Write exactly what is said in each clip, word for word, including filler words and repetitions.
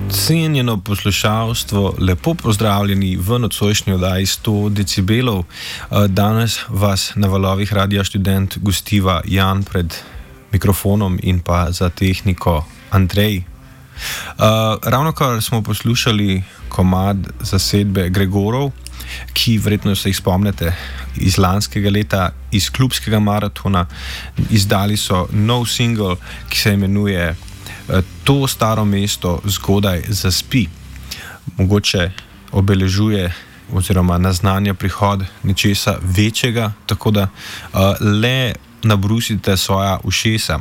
Cenjeno poslušalstvo, lepo pozdravljeni v nocojšnji oddaji sto decibelov. Danes vas na valovih Radia Študent gostiva Jan pred mikrofonom in pa za tehniko Andrej. Ravnokar smo poslušali komad zasedbe Gregorov, ki verjetno se jih spomnite iz lanskega leta, iz klubskega maratona. Izdali so nov single, ki se imenuje To staro mesto zgodaj zaspi. Mogoče obeležuje oziroma naznanja prihod nečesa večjega, tako da uh, le nabrusite svoja ušesa.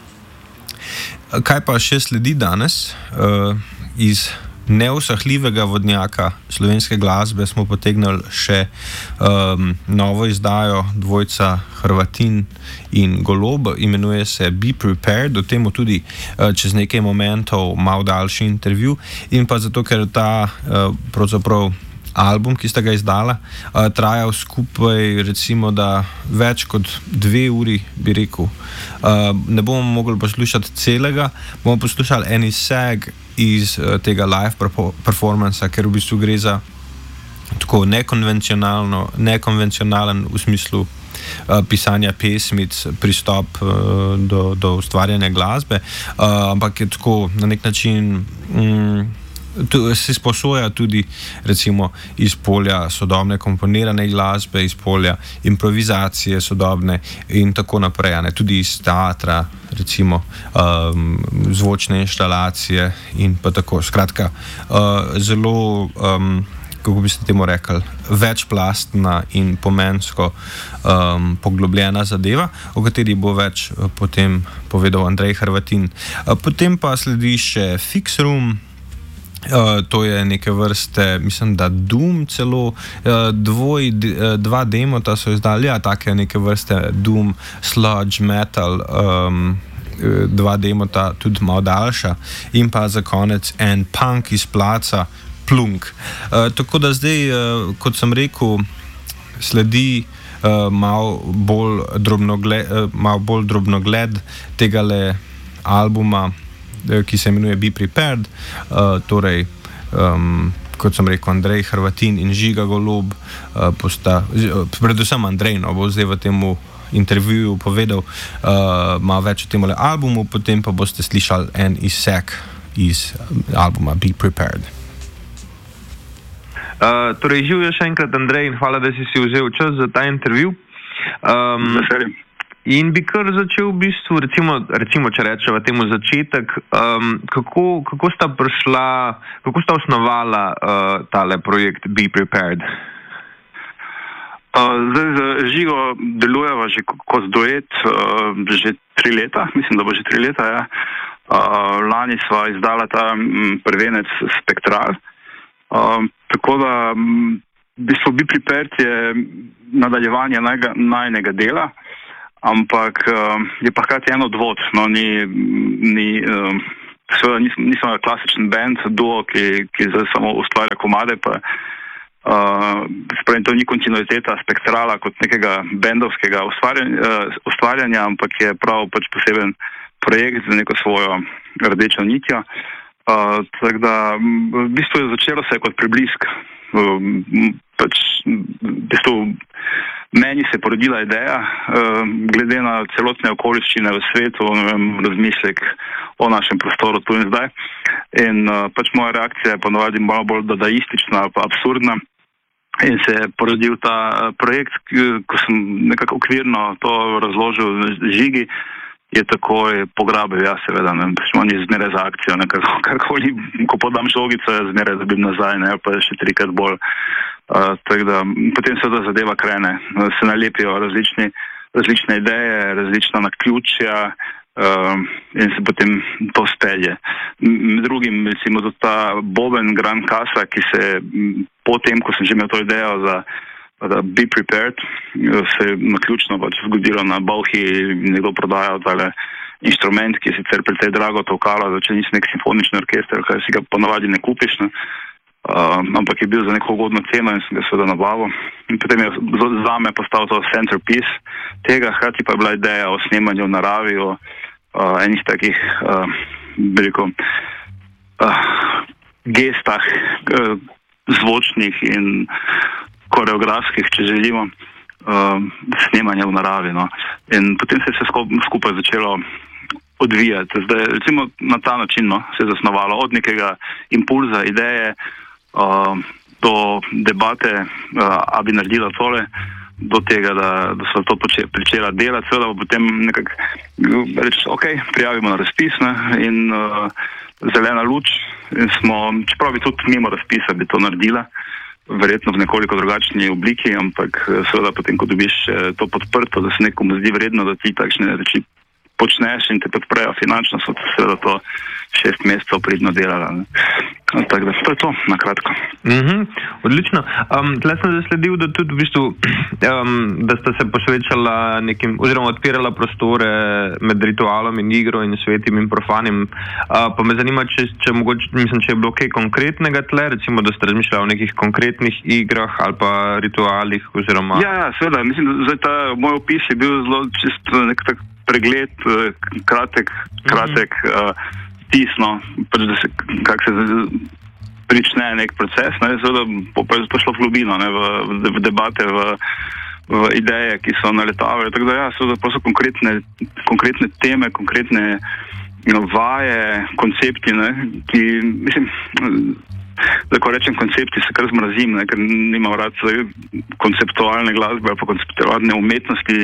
Kaj pa še sledi danes? Uh, iz neusahljivega vodnjaka slovenske glasbe smo potegnili še um, novo izdajo dvojca Hrvatin in Golob, imenuje se Be Prepared, o tem tudi uh, čez nekaj momentov malo daljši intervju, in pa zato, ker ta uh, pravzaprav album, ki sta ga izdala, uh, trajal skupaj recimo, da več kot dve uri, bi rekel. Uh, ne bomo mogli poslušati celega, bomo poslušali en izseg iz uh, tega live performansa, ker v bistvu gre za tako nekonvencionalno, nekonvencionalen v smislu uh, pisanja pesmic, pristop uh, do, do ustvarjanja glasbe, uh, ampak je tako na nek način um, se sposoja tudi recimo iz polja sodobne komponirane glasbe, iz polja improvizacije sodobne in tako naprej, ne? Tudi iz teatra, recimo um, zvočne inštalacije in pa tako. Skratka, uh, zelo, um, kako bi se temu rekli, večplastna in pomensko um, poglobljena zadeva, o kateri bo več uh, potem povedal Andrej Hrvatin. Uh, potem pa sledi še Fix Room. Uh, to je neke vrste, mislim, da Doom celo, uh, dvoj, d, uh, dva demota so izdali, ja, take neke vrste Doom, sludge, metal, um, dva demota, tudi malo daljša, in pa za konec en punk iz placa, Plunk. Uh, tako da zdaj, uh, kot sem rekel, sledi uh, malo bolj drobnogled, uh, malo bolj drobnogled tegale albuma, ki se imenuje Be Prepared, uh, torej, um, kot sem rekel, Andrej Hrvatin in Žiga Golob, uh, posta, predvsem Andrej, no, bo zdaj v tem intervjuju povedal uh, malo več o tem albumu, potem pa boste slišali en izsek iz albuma Be Prepared. Uh, torej, živijo še enkrat Andrej in hvala, da si si vzel čas za ta intervju. Um, In bi kar začel v bistvu, recimo, recimo če rečeva temu začetek, um, kako, kako sta prišla, kako sta osnovala uh, tale projekt Be Prepared? Uh, zdaj z Žigo delujeva že kot duet uh, že tri leta, mislim, da bo že tri leta, ja. Uh, lani sva izdala ta m, prvenec Spektral, uh, tako da m, v bistvu Be Prepared je nadaljevanje najga, najnega dela, ampak uh, je pa hkrati en odvod, no, ni, ni, uh, seveda nisem, nisem klasičen band, duo, ki, ki zdaj samo ustvarja komade, pa uh, spremem, to ni kontinuiteta Spektrala kot nekega bendovskega ustvarjanja, uh, ustvarjanja, ampak je prav pač poseben projekt z neko svojo rdečo nitjo. Uh, tako da v bistvu je začelo se kot preblisk. Uh, pač v bistvu meni se je porodila ideja, uh, glede na celotne okoliščine v svetu, vem, razmislek o našem prostoru tu in zdaj. In uh, pač moja reakcija je ponovadi malo bolj dadaistična, pa absurdna. In se je porodil ta uh, projekt, ko sem nekako okvirno to razložil Žigi, je takoj pograbil, ja, seveda, ne, on je zmeraj za akcijo, ne, karkoli, ko podam žogico, je zmeraj zabim nazaj, ne, pa je še trikrat bolj. Uh, tako da, potem se da zadeva krene, se nalepijo različni, različne ideje, različna naključja uh, in se potem to spelje. Med drugim, recimo, tudi ta Boben Gran Casa, ki se potem, ko sem že imel to idejo za da Be Prepared, se je naključno pač zgodilo na Bauhi, nekdo prodajal tale inštrument, ki je sicer precej drago tolkalo, da če nisi nek simfonični orkester, kaj si ga ponavadi ne kupiš, ne. Uh, ampak je bil za neko ugodno ceno in sem ga seveda nabavil. In potem je zame postal to centerpiece tega, hkrati pa je bila ideja o snemanju v naravi, o uh, enih takih, uh, bi rekel, uh, gestah, uh, zvočnih in koreografskih, če želimo, uh, snemanja v naravi. No. In potem se je vse skupaj začelo odvijati. Zdaj, recimo na ta način no, se je zasnovalo od nekega impulza, ideje, uh, do debate, uh, a bi naredila tole, do tega, da, da so to pričela delati, seveda bo potem nekako reči, ok, prijavimo na razpis ne, in uh, zelena luč in smo, čeprav bi tudi mimo razpisa bi to naredila, verjetno v nekoliko drugačni obliki, ampak seveda potem, ko dobiš to podprto, da se nekomu zdi vredno, da ti takšne reči počneš in te podprejo finančno, so seveda to šest mesecev pridno delala. Ne. Tako da to je to, na kratko. Mm-hmm, odlično. Um, tle sem zasledil, da tudi v bistvu, um, da sta se posvečala nekim, oziroma odpirala prostore med ritualom in igro in svetim in profanim. Uh, pa me zanima, če, če mogoče, mislim, če je bilo kaj konkretnega tle, recimo, da ste razmišljali o nekih konkretnih igrah ali pa ritualih, oziroma... Ja, ja, seveda, mislim, da zdaj ta moj opis je bil zelo čisto nek tak pregled, kratek, kratek, mm-hmm. uh, tisno, pač da se, kak se prične nek proces, ne, seveda pa je to šlo v globino, ne, v, v debate, v, v ideje, ki so naletavali, tako da ja, seveda pa so konkretne, konkretne teme, konkretne you know, vaje, koncepti, ne, ki, mislim, da ko rečem koncepti, se kar zmrazim, ne, ker nimam rad konceptualne glasbe ali pa konceptualne umetnosti,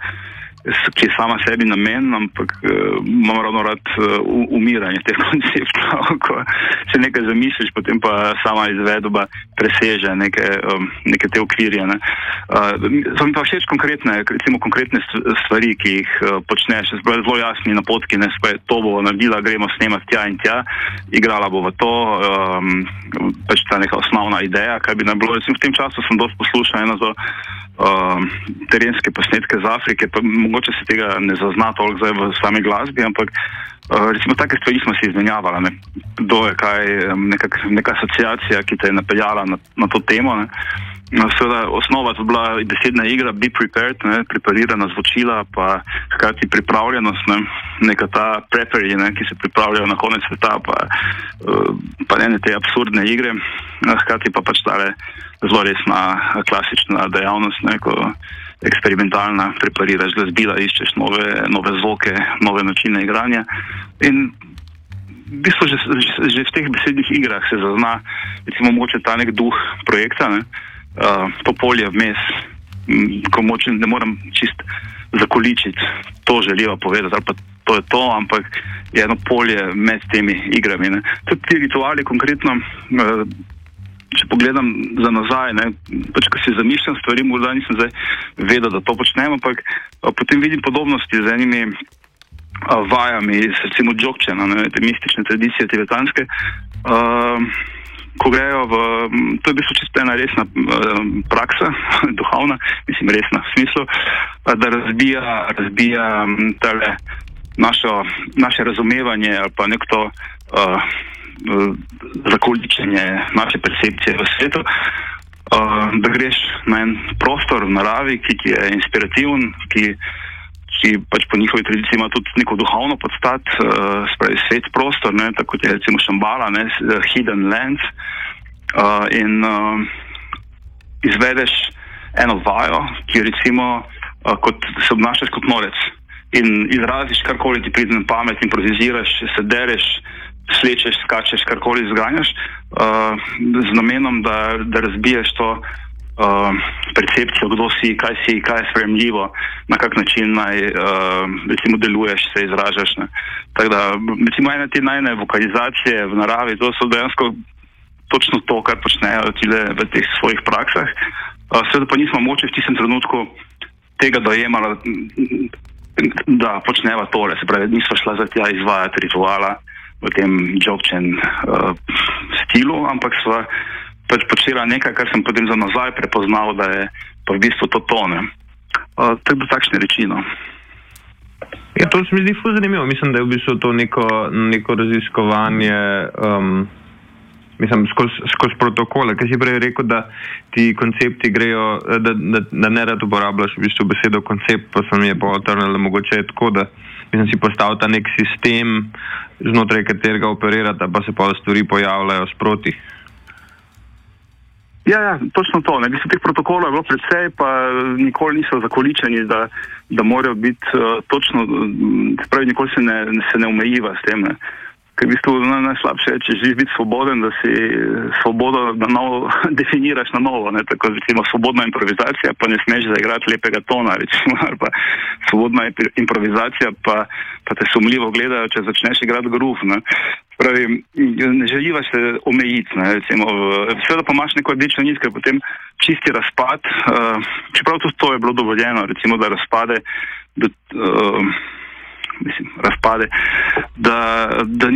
ki je sama sebi namen, ampak uh, imam ravno rad uh, umiranje teh konceptov. Ko se nekaj zamisliš, potem pa sama izvedba preseže neke, um, neke te okvirje. Ne. Uh, so mi pa všeč konkretne, recimo konkretne stvari, ki jih uh, počneš, zelo jasni napotki, ne, spaj, to bo naredila, gremo snemati tja in tja, igrala bo v to, um, pač ta neka osnovna ideja, kaj bi naj bilo. Recimo v tem času sem dosti poslušal eno za Uh, terenske posnetke z Afrike, pa mogoče se tega ne zazna toliko zdaj v sami glasbi, ampak uh, recimo take stvari smo si izmenjavali, ne. Kdo je kaj, nekak, neka asociacija, ki te je napeljala na, na to temo, ne. No, seveda osnova to bila besedna igra, be prepared, ne, preparirana zvočila, pa hkrati pripravljenost, ne, neka ta prepari, ne, ki se pripravljajo na konec sveta, pa, uh, pa ne te absurdne igre, hkrati pa pač tale zelo resna klasična dejavnost, ne, ko eksperimentalna, prepariraš glasbila, iščeš nove, nove zvoke, nove načine igranja in v bistvu že, že, že v teh besednih igrah se zazna, recimo mogoče ta nek duh projekta, ne, uh, to polje vmes, ko moče ne moram čist zakoličiti, to želijo povedati, ali pa to je to, ampak je eno polje med temi igrami. Ne. Tudi ti rituali konkretno, uh, če pogledam za nazaj, ne, pač ko si zamišljam stvari, morda nisem zdaj vedel, da to počnem, ampak a, potem vidim podobnosti z enimi a, vajami iz recimo Dzogčena, ne, te mistične tradicije tibetanske, a, ko grejo v, to je v bistvu čisto ena resna a, praksa, duhovna, mislim resna v smislu, a, da razbija, razbija tale našo, naše razumevanje ali pa nek to a, zakoličenje naše percepcije v svetu, uh, da greš na en prostor v naravi, ki ti je inspirativen, ki, ki pač po njihovi tradiciji ima tudi neko duhovno podstat, uh, spravi svet prostor, ne, tako kot je recimo Šambala, ne, hidden lands, uh, in uh, izvedeš eno vajo, ki recimo uh, kot se obnašaš kot norec in izraziš karkoli ti pride na pamet, improviziraš, se dereš, slečeš, skačeš, karkoli zganjaš, uh, z namenom, da, da razbiješ to uh, percepcijo, kdo si, kaj si, kaj je sprejemljivo, na kak način naj, uh, recimo, deluješ, se izražaš. Ne. Tako da, recimo, ene te najne vokalizacije v naravi, to so dejansko točno to, kar počnejo tile v teh svojih praksah. Uh, seveda pa nismo moči v tistem trenutku tega dojemala, da počneva tole, se pravi, nismo šla za tja izvajati rituala v tem Dzogčen uh, stilu, ampak sva pač počela nekaj, kar sem potem za nazaj prepoznal, da je pa v bistvu to tone. Uh, tako da takšne reči, no. Ja, to se mi zdi ful zanimivo. Mislim, da je v bistvu to neko, neko raziskovanje um, mislim, skozi, skozi protokole, ker si prej rekel, da ti koncepti grejo, da, da, da ne rad uporabljaš v bistvu besedo koncept, pa sem je pa otrnil, mogoče je tako, da mislim, si postavil ta nek sistem, znotraj katerega operirata, pa se pa stvari pojavljajo sproti. Ja, ja, točno to. Ne. Teh protokolov je bilo predvsej, pa nikoli niso zakoličeni, da, da morajo biti uh, točno, spravi, nikoli se ne, se ne omejiva s tem. Ne. Ker v bistvu najslabše je, če želiš biti svoboden, da si svobodo na novo definiraš na novo. Ne. Tako recimo svobodna improvizacija, pa ne smeš zaigrati lepega tona, recimo, ali pa svobodna improvizacija, pa, pa te sumljivo gledajo, če začneš igrati groove. Ne. Pravi, ne želiva se omejiti, ne, recimo, seveda pa imaš neko rdečo nit, ker potem čisti razpad, uh, čeprav tudi to je bilo dovoljeno, recimo, da razpade, da, uh, mislim, razpade, da, da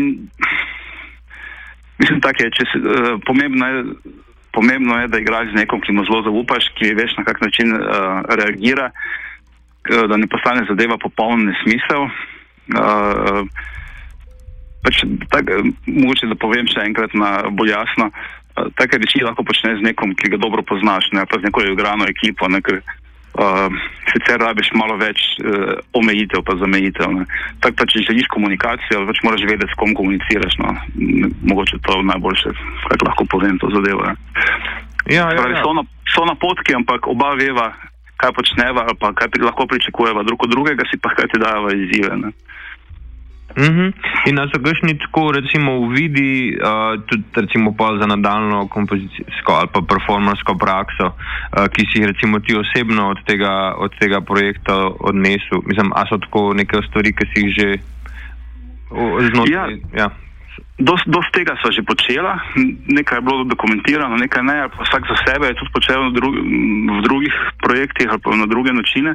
mislim, tako je, če se, uh, pomembno je, pomembno je, da igraš z nekom, ki mu zelo zaupaš, ki veš, na kak način uh, reagira, uh, da ne postane zadeva popoln nesmisel. Uh, Pač, tak, mogoče da povem še enkrat na bolj jasno, take reči lahko počneš z nekom, ki ga dobro poznaš, ne, pa z neko igrano ekipo, ne, ker uh, sicer rabiš malo več uh, omejitev pa zamejitev. Tako pa, če želiš komunikacijo, pač moraš vedeti, s kom komuniciraš. No. Mogoče to najboljše, kako lahko povem to zadevo. Ja, ja, Pravi, ja. so, na, so napotki, ampak oba veva, kaj počneva, pa kaj pri, lahko pričakujeva drug od drugega, si pa hkrati dajeva izzive. Ne. Mm-hmm. In so kakšni tako recimo uvidi, uh, tudi recimo pa za nadaljno kompozicijsko ali pa performersko prakso, uh, ki si jih recimo ti osebno od tega, od tega projekta odnesel? Mislim, a so tako neke stvari, ki si jih že znotraj? Ja. Ja. Dost, dost tega sva že počela, nekaj je bilo dokumentirano, nekaj ne, ali pa vsak za sebe je tudi počel v, drug, v drugih projektih ali pa na druge načine.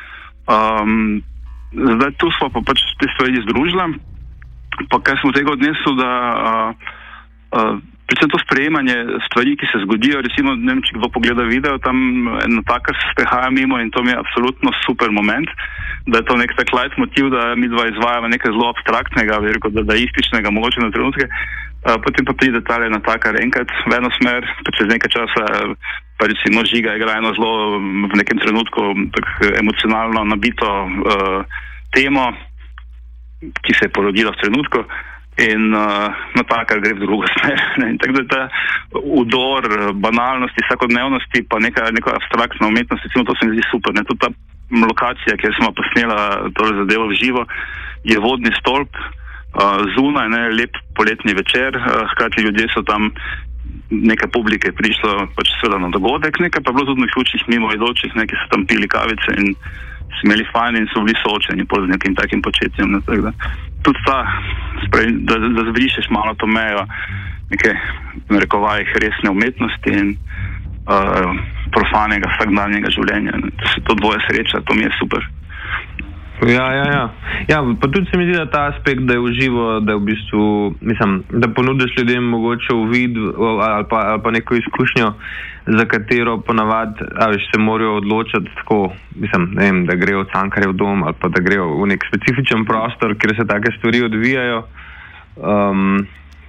Um, Zdaj, tu smo pa pač te stvari združila, pa kaj smo tega odnesli, da uh, uh, predvsem to sprejemanje stvari, ki se zgodijo, recimo, ne vem, če kdo pogleda video, tam eno takar se sprehaja mimo in to mi je absolutno super moment, da je to nek tak light motiv, da mi dva izvajamo nekaj zelo abstraktnega, veliko dadaističnega, mogoče na trenutke, uh, potem pa pride tale na takar enkrat v eno smer, pa čez nekaj časa pa recimo Žiga igra eno zelo v nekem trenutku tak emocionalno nabito uh, temo, ki se je porodila v trenutku in uh, na takar gre v drugo smer. In tako da ta udor banalnosti, vsakodnevnosti pa neka, neka abstraktna umetnost, recimo to se mi zdi super. Ne? Tudi ta lokacija, kjer smo posnela to zadevo v živo, je vodni stolp, uh, zunaj, ne, lep poletni večer, uh, hkrati ljudje so tam, nekaj publike prišlo pač seveda na dogodek, nekaj pa bilo tudi nekaj mimo idočih, neki so tam pili kavice in so imeli fajn in so bili soočeni z nekim takim početjem. Ne, tak da. Tudi ta, sprej, da, da zbrišeš malo to mejo neke, narekovajih, resne umetnosti in uh, profanega vsakdanjega življenja. Ne. To se to dvoje sreča, to mi je super. Ja, ja, ja. Ja, pa tudi se mi zdi, da ta aspekt, da je v živo, da je v bistvu, mislim, da ponudiš ljudem mogoče uvid ali pa, ali pa neko izkušnjo, za katero ponavadi, a veš, se morajo odločiti tako, mislim, ne vem, da grejo v Cankarjev dom ali pa da grejo v nek specifičen prostor, kjer se take stvari odvijajo. Um,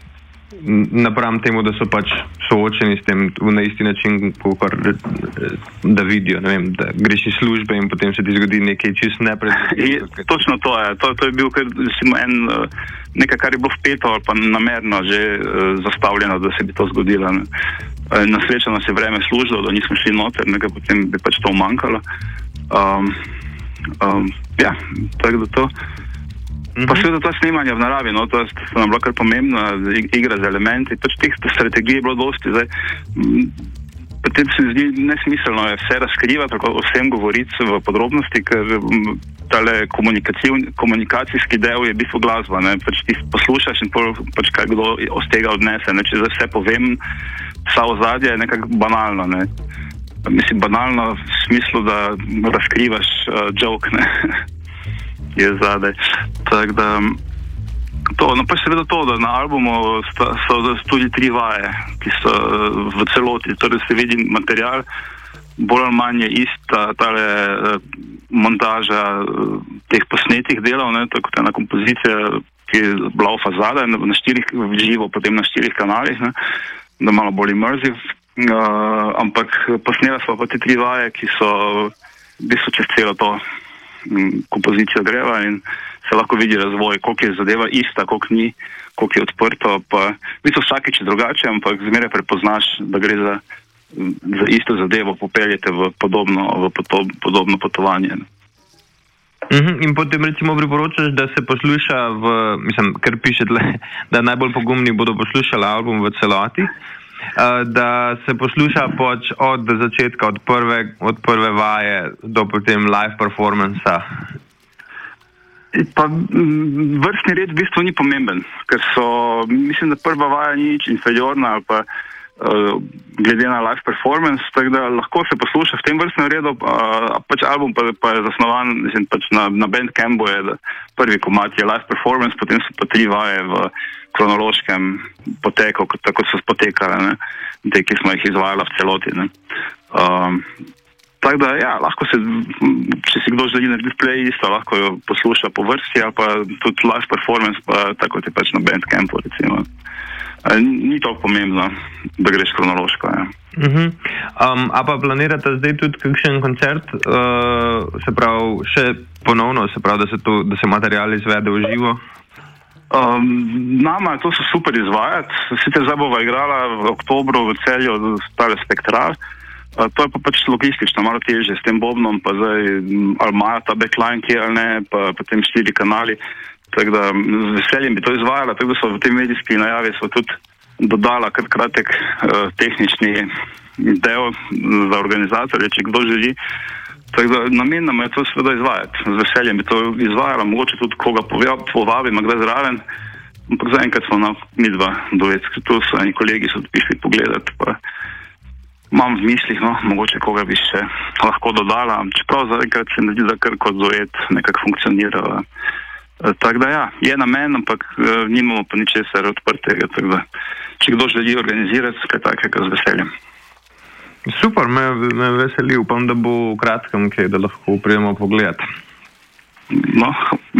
napram temu, da so pač soočeni s tem na isti način, kakor da vidijo, ne vem, da greš iz službe in potem se ti zgodi nekaj čist nepredvidljivega. Točno to je. To, to je bil kar, en, nekaj, kar je bilo vpeto ali pa namerno že uh, zastavljeno, da se bi to zgodilo. Ne. Na srečo nas je vreme služilo, da nismo šli noter, nekaj potem bi pač to umanjkalo. Um, um, ja, tako da to. Pa seveda to snemanje v naravi, no, to je nam bilo kar pomembno, igra z elementi, pač teh strategij je bilo dosti. Zdaj, potem se mi zdi nesmiselno je vse razkrivati, tako o vsem govoriti v podrobnosti, ker tale komunikacijski del je v bistvu glasba, ne, pač ti poslušaš in pol, pač kaj kdo od tega odnese, ne, če zdaj vse povem, vsa ozadje je nekako banalno, ne. Mislim, banalno v smislu, da razkrivaš uh, joke, ne. je zadaj. Tako da to, no pa seveda to, da na albumu sta, so tudi tri vaje, ki so v celoti, torej se vidi material, bolj ali manj je ista tale montaža teh posnetih delov, ne, tako ena kompozicija ki je laufa zadaj, na štirih, živo potem na štirih kanalih, ne, da malo bolj immersiv. Uh, ampak posnela smo pa te tri vaje, ki so v bistvu čez celo to um, kompozicijo greva in se lahko vidi razvoj, koliko je zadeva ista, koliko ni, koliko je odprto, pa v bistvu vsakič je drugače, ampak zmeraj prepoznaš, da gre za, za isto zadevo, popeljete v podobno, v potom, podobno potovanje. Uh-huh. In potem recimo priporočaš, da se posluša v, mislim, ker piše tle, da najbolj pogumni bodo poslušali album v celoti, uh, da se posluša pač od začetka, od prve, od prve vaje do potem live performansa. Pa vrstni red v bistvu ni pomemben, ker so, mislim, da prva vaja ni nič inferiorna ali pa uh, glede na live performance, tako da lahko se posluša v tem vrstnem redu, uh, pač album pa, pa je zasnovan, mislim, pač na, na Bandcampu je, da prvi komad je live performance, potem so pa tri vaje v kronološkem poteku, tako so potekale, ne, te, ki smo jih izvajali v celoti, ne. Um, Tako da, ja, lahko se, če si kdo želi narediti playlist, lahko jo posluša po vrsti, ali pa tudi live performance, pa tako je pač na Bandcampu, recimo. Ni toliko pomembno, da greš kronološko, ja. Uh-huh. Um, a pa planirate zdaj tudi kakšen koncert, uh, se pravi, še ponovno, se pravi, da se, to, da se material izvede v živo? Um, nama to so super izvajati. Sicer zdaj bova igrala v oktobru v Celju stare Spektral. Uh, to je pa pač logistično, malo težje s tem bobnom, pa zdaj ali imajo ta backline, ki ali ne, pa potem štiri kanali. Tako da z veseljem bi to izvajala, tako da so v tej medijski najavi so tudi dodala kar kratek uh, tehnični del za organizatorje, če kdo želi. Tako da namenjamo je to seveda izvajati. Z veseljem bi to izvajala, mogoče tudi koga povabim, kdaj zraven. Ampak zaenkrat smo na midva duet, tu so eni kolegi so prišli pogledati, pa imam v mislih, no, mogoče koga bi še lahko dodala, čeprav zaenkrat se ne zdi, da kar kot duet nekako funkcionira. Tako da ja, je namen, ampak nimamo pa ničesar odprtega, tako da če kdo želi organizirati, kaj takega z veseljem. Super, me, me veseli, upam, da bo v kratkem kaj, da lahko prijemo pogledati. No,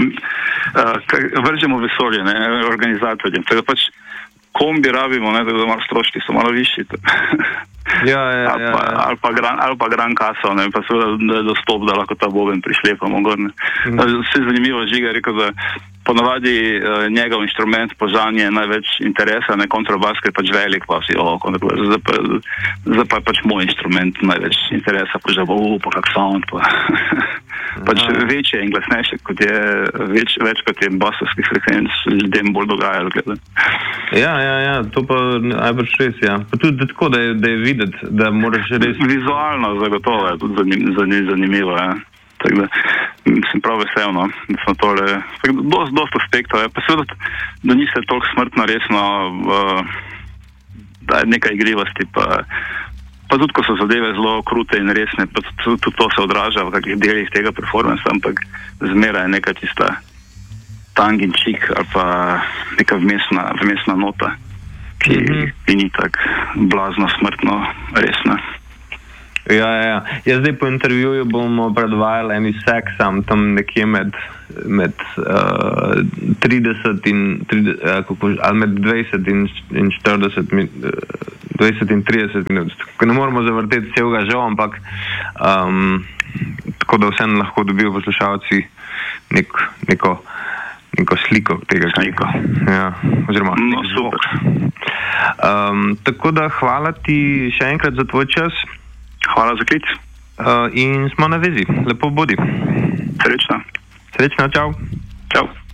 vržemo vesolje, ne, organizatorjem, tako pač kombi rabimo, ne, da malo stroški so malo višji. Ja, ja, ja, ja. Ali pa, pa, pa gran kaso, ne, pa seveda dostop, da lahko ta boben prišlepamo gor. Mm. Vse zanimivo, Žiga je rekel, da ponavadi uh, njegov inštrument požanje največ interesa, ne, kontrabas, ker je pač velik, pa vsi, o, kontrabas, zdaj pa, zdaj pa je pač moj inštrument največ interesa, pa že bo, pa kak sound, pa pač večje in glasnejše, kot je, več, več kot je basovskih frekvenc, ljudem bolj dogajalo, gledaj. Ja, ja, ja, to pa najbrž res, ja. Pa tudi tako, da je, da je videti, da moraš res... Vizualno zagotovo je tudi zanim, zanim, zanimivo, ja. Tako da sem prav vesel, no, da smo tole... Tako da dost, dost aspektov, ja. Pa seveda, da ni se toliko smrtno resno, uh, da je nekaj igrivosti, pa, pa tudi, ko so zadeve zelo krute in resne, pa tudi, tudi to se odraža v kakih delih tega performansa, ampak zmeraj je neka tista tang in čik ali pa neka vmesna, vmesna nota, ki, mm-hmm. ki ni tak blazno smrtno resna. Ja, ja, ja. Jaz zdaj po intervjuju bomo predvajali eni seksam tam nekje med, med uh, trideset in, trideset, uh, kako, ali med dvajset in, in štirideset uh, dvajset in trideset minut. Ne moramo zavrteti celega žal, ampak um, tako da vsem lahko dobijo poslušalci nek, neko, neko sliko tega. Sliko. Ja, oziroma no, super. Um, tako da hvala ti še enkrat za tvoj čas. Hvala za klic. Uh, in smo na vezi. Lepo bodi. Srečno. Srečno, čau. Čau.